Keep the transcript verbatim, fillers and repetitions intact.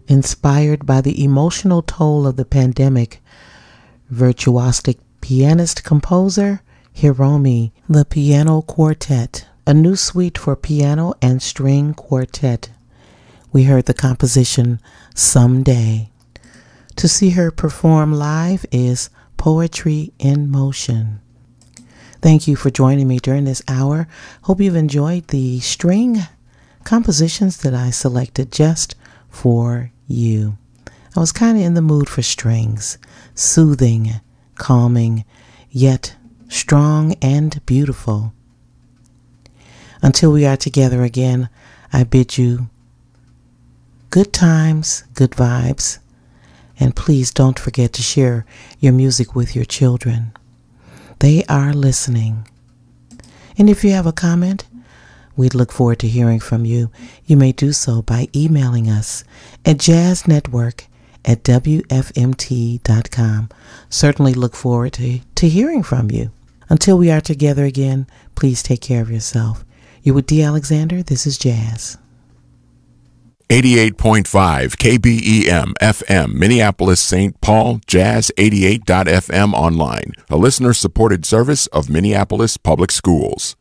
Inspired by the emotional toll of the pandemic, virtuosic pianist-composer Hiromi, the Piano Quartet, a new suite for piano and string quartet. We heard the composition Someday. To see her perform live is Poetry in Motion. Thank you for joining me during this hour. Hope you've enjoyed the string compositions that I selected just for you. I was kind of in the mood for strings, soothing, calming, yet strong and beautiful. Until we are together again, I bid you good times, good vibes, and please don't forget to share your music with your children. They are listening. And if you have a comment, we'd look forward to hearing from you. You may do so by emailing us at jazznetwork at w f m t dot com. Certainly look forward to, to hearing from you. Until we are together again, please take care of yourself. You're with D. Alexander. This is Jazz. eighty-eight point five K B E M F M, Minneapolis, Saint Paul, Jazz eighty-eight dot f m online, a listener-supported service of Minneapolis Public Schools.